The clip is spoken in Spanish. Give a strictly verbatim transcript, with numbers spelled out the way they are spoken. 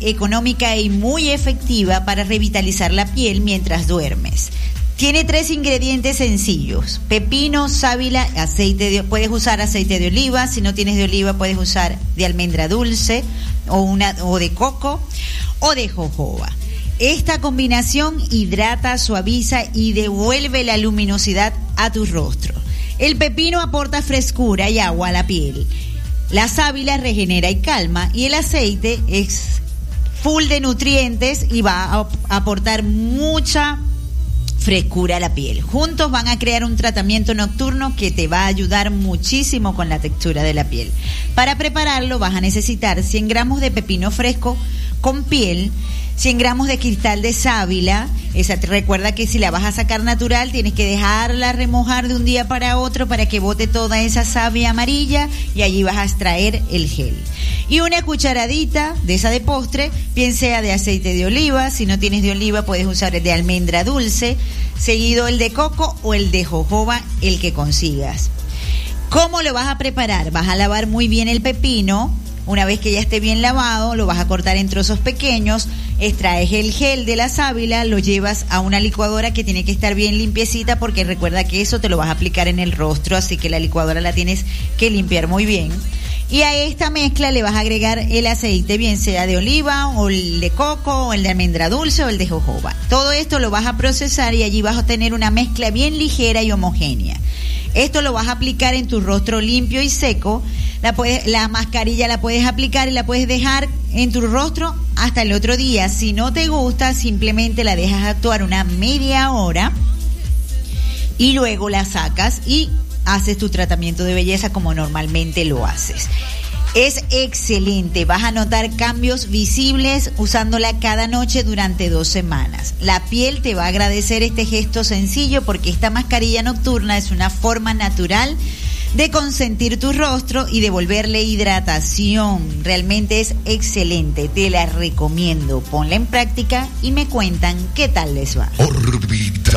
económica y muy efectiva para revitalizar la piel mientras duermes. Tiene tres ingredientes sencillos: pepino, sábila, aceite de, puedes usar aceite de oliva. Si no tienes de oliva, puedes usar de almendra dulce o una o de coco o de jojoba. Esta combinación hidrata, suaviza y devuelve la luminosidad a tu rostro. El pepino aporta frescura y agua a la piel. La sábila regenera y calma, y el aceite es full de nutrientes y va a aportar mucha frescura a la piel. Juntos van a crear un tratamiento nocturno que te va a ayudar muchísimo con la textura de la piel. Para prepararlo vas a necesitar cien gramos de pepino fresco con piel, cien gramos de cristal de sábila. Esa, recuerda que si la vas a sacar natural tienes que dejarla remojar de un día para otro para que bote toda esa savia amarilla, y allí vas a extraer el gel. Y una cucharadita de esa de postre, bien sea de aceite de oliva. Si no tienes de oliva puedes usar el de almendra dulce, seguido el de coco o el de jojoba, el que consigas. ¿Cómo lo vas a preparar? Vas a lavar muy bien el pepino. Una vez que ya esté bien lavado, lo vas a cortar en trozos pequeños, extraes el gel de la sábila, lo llevas a una licuadora que tiene que estar bien limpiecita, porque recuerda que eso te lo vas a aplicar en el rostro, así que la licuadora la tienes que limpiar muy bien. Y a esta mezcla le vas a agregar el aceite, bien sea de oliva o el de coco o el de almendra dulce o el de jojoba. Todo esto lo vas a procesar y allí vas a tener una mezcla bien ligera y homogénea. Esto lo vas a aplicar en tu rostro limpio y seco. La, puedes, la mascarilla la puedes aplicar y la puedes dejar en tu rostro hasta el otro día. Si no te gusta, simplemente la dejas actuar una media hora y luego la sacas y haces tu tratamiento de belleza como normalmente lo haces. Es excelente, vas a notar cambios visibles usándola cada noche durante dos semanas. La piel te va a agradecer este gesto sencillo, porque esta mascarilla nocturna es una forma natural de consentir tu rostro y devolverle hidratación. Realmente es excelente, te la recomiendo. Ponla en práctica y me cuentan qué tal les va. Orbita.